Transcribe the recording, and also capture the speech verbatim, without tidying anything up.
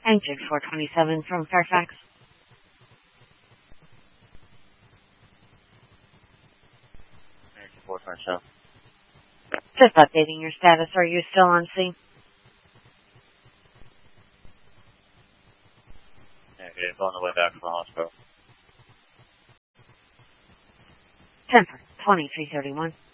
Engine four twenty-seven from Fairfax. Engine four twenty-seven. Just updating your status. Are you still on scene? Negative, on the way back from the hospital. ten for twenty-three thirty-one.